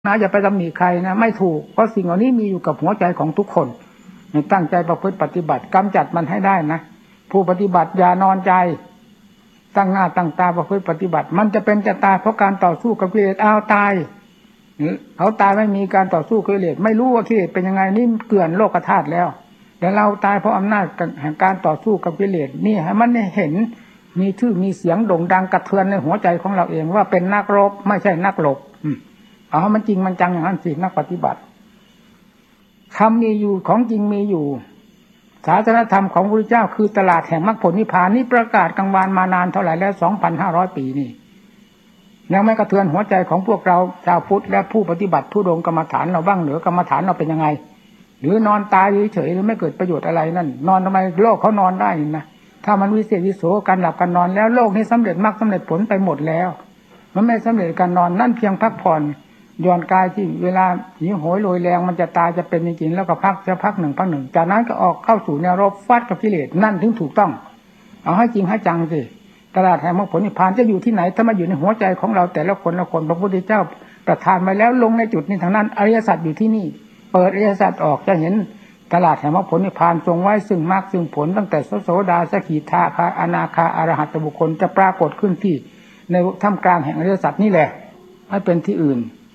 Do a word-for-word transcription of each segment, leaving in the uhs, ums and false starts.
นะอย่าไปตำหนิใครนะไม่ถูกเพราะสิ่งเหล่านี้มีอยู่กับหัวใจของทุกคนตั้งใจประพฤติปฏิบัติกำจัดมันให้ได้นะผู้ปฏิบัติอย่านอนใจตั้งหน้าตั้งตาประพฤติปฏิบัติมันจะเป็นจะตายเพราะการต่อสู้กับกิเลสเอาตายเขาตายไม่มีการต่อสู้กิเลสไม่รู้ว่ากิเลสเป็นยังไงนี่เกลื่อนโลกธาตุแล้วแต่เราตายเพราะอำนาจแห่งการต่อสู้กับกิเลสนี่ให้มันเห็นมีชื่อมีเสียงโด่งดังกระเทือนในหัวใจของเราเองว่าเป็นนักรบไม่ใช่นักหลบเอาให้มันจริงมันจังอย่างนั้นสินักปฏิบัติธรรมมีอยู่ของจริงมีอยู่ศาสนธรรมของพระพุทธเจ้าคือตลาดแห่งมรรคผลนิพพานนี่ประกาศกลางวานมานานเท่าไหร่แล้ว สองพันห้าร้อย ปีนี่ยังไม่กระเทือนหัวใจของพวกเราชาวพุทธและผู้ปฏิบัติธุดงค์กรรมฐานเราบ้างหรือกรรมฐานเราเป็นยังไงหรือนอนตายเฉยๆหรือไม่เกิดประโยชน์อะไรนั่นนอนทำไมโลกเขานอนได้นะถ้ามันวิเศษวิโสการหลับการนอนแล้วโลกนี้สำเร็จมรรคสำเร็จผลไปหมดแล้วมันไม่สำเร็จการนอนนั่นเพียงพักผ่อนย่อนกายที่เวลาหิวโหยโรยแรงมันจะตายจะเป็นจริงๆแล้วก็พักจะพักหนึ่งพักหนึ่งจากนั้นก็ออกเข้าสู่แนวรบฟาดกับกิเลสนั่นถึงถูกต้องเอาให้จริงให้จังสิตลาดแห่งมรรคผลนิพพานจะอยู่ที่ไหนถ้ามาอยู่ในหัวใจของเราแต่ละคนละคนพระพุทธเจ้าประทานไว้แล้วลงในจุดนี้ทางนั้นอริยสัจอยู่ที่นี่เปิดอริยสัจออกจะเห็นตลาดแห่งมรรคผลนิพพานทรงไว้ซึ่งมรรคซึ่งผลตั้งแต่โสดาสกิทาคาอนาคาอรหัตบุคคลจะปรากฏขึ้นที่ในท่ามกลางแห่งอริยสัจนี่แหละไม่เป็นที่อื่น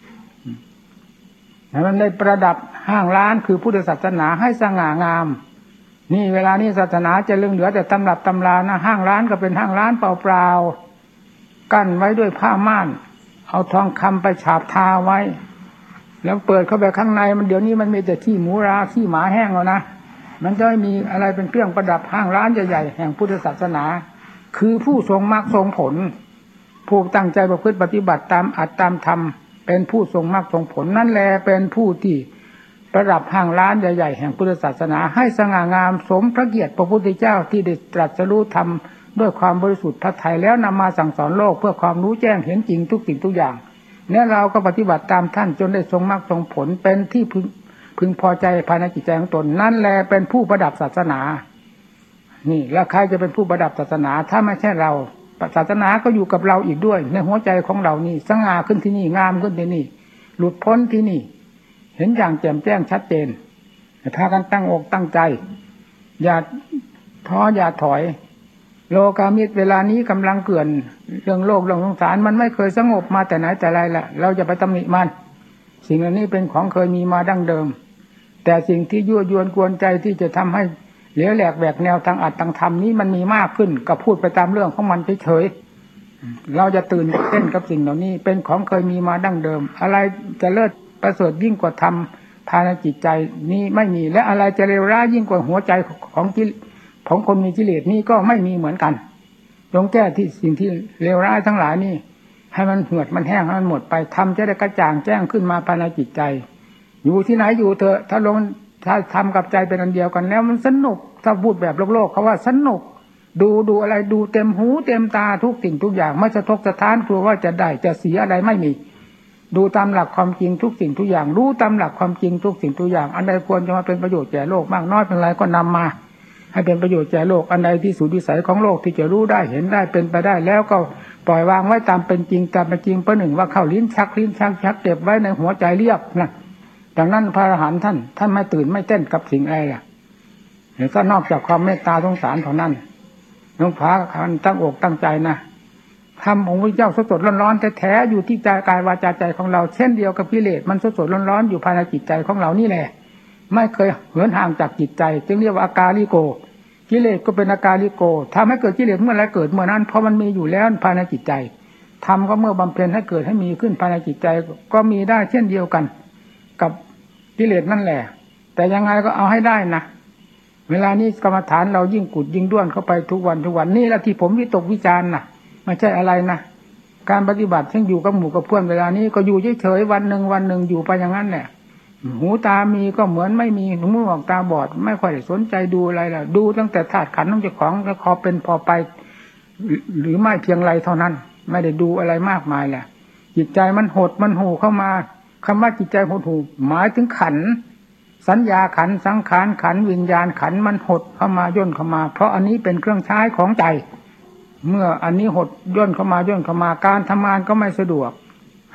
มันได้ประดับห้างร้านคือพุทธศาสนาให้สง่างามนี่เวลานี้ศาสนาจะลึงเหลือแต่ตำรับตำรานะห้างร้านก็เป็นห้างร้านเปล่าๆกั้นไว้ด้วยผ้าม่านเอาทองคำไปฉาบทาไว้แล้วเปิดเข้าไปข้างในมันเดี๋ยวนี้มันมีแต่ที่หมูราที่หมาแห้งแล้วนะมันจะไม่มีอะไรเป็นเครื่องประดับห้างร้านใหญ่ๆแห่งพุทธศาสนาคือผู้ทรงมรรคทรงผลผู้ตั้งใจประพฤติปฏิบัติตามอัตตามธรรมเป็นผู้ทรงมรรคทรงผลนั่นแหละเป็นผู้ที่ประดับห้างร้านใหญ่ๆแห่งพุทธศาสนาให้สง่างามสมพระเกียรติพระพุทธเจ้าที่ได้ตรัสรู้ธรรมด้วยความบริสุทธิ์พระทัยแล้วนำมาสั่งสอนโลกเพื่อความรู้แจ้งเห็นจริงทุกสิ่งทุกอย่างเนี่ยเราก็ปฏิบัติตามท่านจนได้ทรงมรรคทรงผลเป็นที่พึงพึงพอใจภายในจิตใจของตนนั่นแหละเป็นผู้ประดับศาสนานี่แล้วใครจะเป็นผู้ประดับศาสนาถ้าไม่ใช่เราศาสนาก็อยู่กับเราอีกด้วยในหัวใจของเรานี่สง่าขึ้นที่นี่งามขึ้นที่นี่หลุดพ้นที่นี่เห็นอย่างแจ่มแจ้งชัดเจนพากันตั้งอกตั้งใจอย่าท้ออย่าถอยโลกามิตรเวลานี้กำลังเกลื่อนเรื่องโลกเรื่องสงสารมันไม่เคยสงบมาแต่ไหนแต่ไรละเราจะไปตำหนิมันสิ่งเหล่านี้เป็นของเคยมีมาดั้งเดิมแต่สิ่งที่ยั่วยวนกวนใจที่จะทำให้เหลวแหลกแหวกแนวทางอัตถธรรมนี้มันมีมากขึ้นก็พูดไปตามเรื่องของมันเฉยๆเราจะตื่นเต้นกับสิ่งเหล่านี้เป็นของเคยมีมาดั้งเดิมอะไรจะเลิศประเสริฐยิ่งกว่าธรรมภายในจิตใจนี้ไม่มีและอะไรจะเลวร้ายยิ่งกว่าหัวใจของกิของคนมีกิเลสนี่ก็ไม่มีเหมือนกันจงแก้ที่สิ่งที่เลวร้ายทั้งหลายนี่ให้มันเหือดมันแห้งให้มันหมดไปทำจะได้กระจ่างแจ้งขึ้นมาภายในจิตใจอยู่ที่ไหนอยู่เถอะถ้าลงถ้าทำกับใจเป็นอันเดียวกันแล้วมันสนุกถ้าพูดแบบโลกโลกเขาว่าสนุกดูดูอะไรดูเต็มหูเต็มตาทุกสิ่งทุกอย่างไม่สะทกสะท้านกลัวว่าจะได้จะเสียอะไรไม่มีดูตามหลักความจริงทุกสิ่งทุกอย่างรู้ตามหลักความจริงทุกสิ่งทุกอย่างอันใดควรจะมาเป็นประโยชน์แก่โลกมากน้อยเป็นไรก็นำมาให้เป็นประโยชน์แก่โลกอันใดที่สุดวิสัยของโลกที่จะรู้ได้เห็นได้เป็นไปได้แล้วก็ปล่อยวางไว้ตามเป็นจริงตามเป็นจริงประหนึ่งว่าเข้าลิ้นชักลิ้นชักชักเก็บไว้ในหัวใจเรียบนะดังนั้นพระอรหันต์ท่านท่านไม่ตื่นไม่เต้นกับสิ่งอะไรล่ะเห็นก็นอกจากความเมตตาสงสารเท่านั้นน้องพระท่านตั้งอกตั้งใจนะธรรมของพระเจ้าสดๆร้อนๆแท้ๆอยู่ที่ใจกายวาจาใจของเราเช่นเดียวกับกิเลสมันสดๆร้อนๆอยู่ภายในจิตใจของเรานี่แหละไม่เคยเหินห่างจากจิตใจจึงเรียกว่าอากาลิโกกิเลสก็เป็นอากาลิโกทำให้เกิดกิเลสเมื่อไรเกิดเมื่อนั้นเพราะมันมีอยู่แล้วภายในจิตใจธรรมก็เมื่อบำเพ็ญให้เกิดให้มีขึ้นภายในจิตใจก็มีได้เช่นเดียวกันกับกิเลสนั่นแหละแต่ยังไงก็เอาให้ได้นะเวลานี้กรรมฐานเรายิ่งกุดยิ่งด้วนเข้าไปทุกวันทุกวันนี่แหละที่ผมวิตกวิจารณ์นะไม่ใช่อะไรนะการปฏิบัติซึ่งอยู่กับหมู่กับเพื่อนเวลานี้ก็อยู่เฉยๆวันหนึ่งวันหนึ่งอยู่ไปอย่างนั้นแหละหูตามีก็เหมือนไม่มีหูมือออกตาบอดไม่ค่อยสนใจดูอะไรล่ะดูตั้งแต่ธาตุขันธ์ของเจ้าของแล้วพอเป็นพอไปหรือไม่เพียงไรเท่านั้นไม่ได้ดูอะไรมากมายแหละจิตใจมันหดมันหูเข้ามาคำว่าจิตใจหดหูหมายถึงขันธ์สัญญาขันธ์สังขารขันธ์วิญญาณขันธ์มันหดเข้ามาย่นเข้ามาเพราะอันนี้เป็นเครื่องใช้ของใจเมื่ออันนี้หดย่นเข้ามาย่นเข้ามาการทำงานก็ไม่สะดวก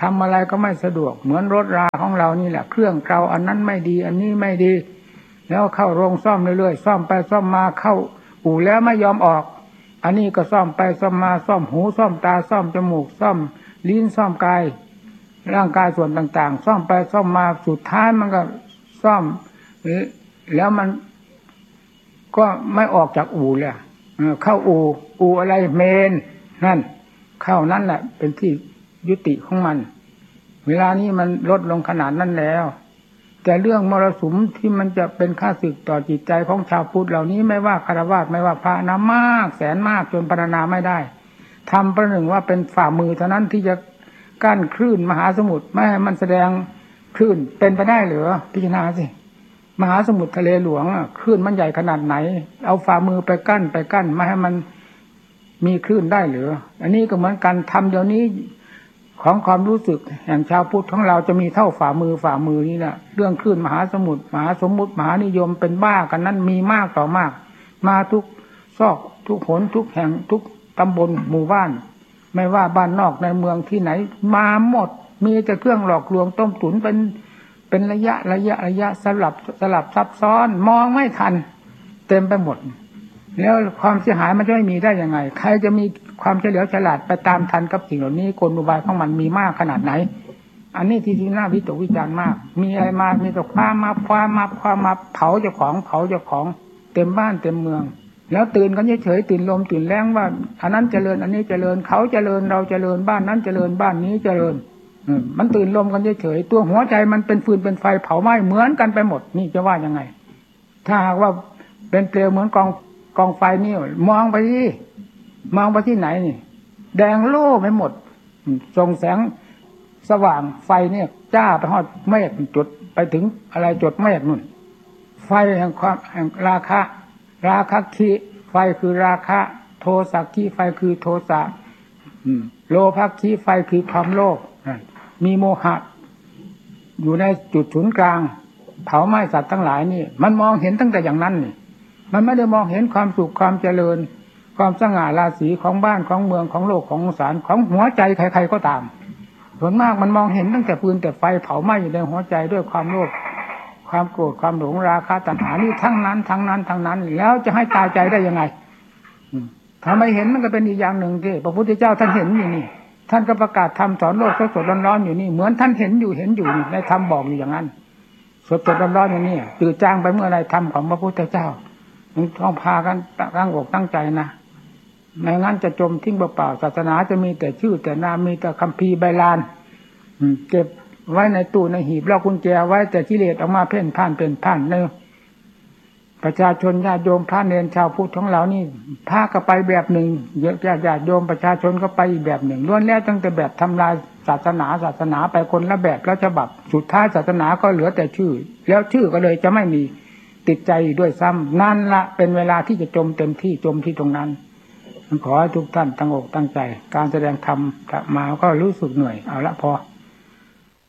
ทำอะไรก็ไม่สะดวกเหมือนรถราของเรานี่แหละเครื่องเก่าอันนั้นไม่ดีอันนี้ไม่ดีแล้วเข้าโรงซ่อมเรื่อยๆซ่อมไปซ่อมมาเข้าอู่แล้วไม่ยอมออกอันนี้ก็ซ่อมไปซ่อมมาซ่อมหูซ่อมตาซ่อมจมูกซ่อมลิ้นซ่อมกายร่างกายส่วนต่างๆซ่อมไปซ่อมมาสุดท้ายมันก็ซ่อมแล้วมันก็ไม่ออกจากอู่เลยเข้าอู่อู่อะไรเมนนั่นเข้านั่นแหละเป็นที่ยุติของมันเวลานี้มันลดลงขนาดนั้นแล้วแต่เรื่องมรสุมที่มันจะเป็นค่าศึกต่อจิตใจของชาวพุทธเหล่านี้ไม่ว่าฆราวาสไม่ว่าพระนะมากแสนมากจนพรรณนาไม่ได้ทำประหนึ่งว่าเป็นฝ่ามือเท่านั้นที่จะกั้นคลื่นมหาสมุทรไม่ให้มันแสดงคลื่นเป็นไปได้หรือพิจารณาสิมหาสมุทรทะเลหลวงคลื่นมันใหญ่ขนาดไหนเอาฝ่ามือไปกั้นไปกั้นไม่ให้มันมีคลื่นได้หรืออันนี้ก็เหมือนกันทำเดี๋ยวนี้ของความรู้สึกแห่งชาวพุทธของเราจะมีเท่าฝ่ามือฝ่ามือนี่แหละเรื่องคลื่นมหาสมุทรมหาสมมุติมหานิยมเป็นบ้ากันนั้นมีมากต่อมากมาทุกซอกทุกหนทุกแห่งทุกตำบลหมู่บ้านไม่ว่าบ้านนอกในเมืองที่ไหนมาหมดมีแต่เครื่องหลอกลวงต้มตุ๋นเป็นเป็นระยะระยะระยะสลับสลับซับซ้อนมองไม่ทันเต็มไปหมดแล้วความเสียหายมันจะไม่มีได้ยังไงใครจะมีความเฉลียวฉลาดไปตามทันกับสิ่งเหล่านี้กลอุบายของมันมีมากขนาดไหนอันนี้ที่ที่น่าวิตกวิจารณ์มากมีอะไรมามีแต่ความมาความมาความมาเผาเจ้าของเผาเจ้าของเต็มบ้านเต็มเมืองแล้วตื่นกันเฉยๆตื่นลมตื่นแรงว่าอันนั้นเจริญอันนี้เจริญเขาเจริญเราเจริญบ้านนั้นเจริญบ้านนี้เจริญมันตื่นลมกันเฉยๆตัวหัวใจมันเป็นฟืนเป็นไฟเผาไหม้เหมือนกันไปหมดนี่จะว่ายังไงถ้าหากว่าเป็นเปลวเหมือนกองกองไฟนี่มองไปที่มองไปที่ไหนนี่แดงโล่ไปหมดส่งแสงสว่างไฟเนี่ยจ้าไปฮอดเมฆจุดไปถึงอะไรจุดเมฆนู่นไฟแห่งความแห่งราคะราคะคิไฟคือราคะโทสะคิไฟคือโทสะโลภะคิไฟคือความโลภมีโมหะอยู่ในจุดศูนย์กลางเผาไหม้สัตว์ทั้งหลายนี่มันมองเห็นตั้งแต่อย่างนั้นนี่มันไม่ได้มองเห็นความสุขความเจริญความสง่าราศีของบ้านของเมืองของโลกของสารของหัวใจใครๆก็ตามส่วนมากมันมองเห็นตั้งแต่ปืนแต่ไฟเผาไหม้อยู่ในหัวใจด้วยความโลภความโกรธความหลงราคะตัณหานี่ทั้งนั้นทั้งนั้นทั้งนั้นแล้วจะให้ตายใจได้ยังไงถ้าไม่เห็นมันก็เป็นอีกอย่างหนึ่งที่พระพุทธเจ้าท่านเห็นอยู่นี่ท่านก็ประกาศธรรมสอนโลกสดๆร้อนๆอยู่นี่เหมือนท่านเห็นอยู่เห็นอยู่ในธรรมบอกอยู่อย่างนั้นสดๆร้อนๆอย่างนี้ตื่นจ้างไปเมื่อไรธรรมของพระพุทธเจ้าต้องพากันตั้งอกตั้งใจนะไม่งั้นจะจมทิ้งเปล่าๆศาสนาจะมีแต่ชื่อแต่นามมีแต่คัมภีร์ใบลานเก็บไว้ในตู้ในหีบแล้วกุญแจไว้แต่กิเลสออกมาเพ่นพ่านเป็นพ่านในประชาชนญาติโยมพระเนรชาวพุทธของเรานี่พาก็ไปแบบหนึ่งญาติญาติโยมประชาชนก็ไปอีกแบบหนึ่งล้วนแล้วตั้งแต่แบบทำลายศาสนาศาสนาไปคนละแบบแล้วฉบับสุดท้ายศาสนาก็เหลือแต่ชื่อแล้วชื่อก็เลยจะไม่มีติดใจด้วยซ้ำนั่นละเป็นเวลาที่จะจมเต็มที่จมที่ตรงนั้นขอให้ทุกท่านตั้งอกตั้งใจการแสดงธรรมมาก็รู้สึกเหนื่อยเอาละพอ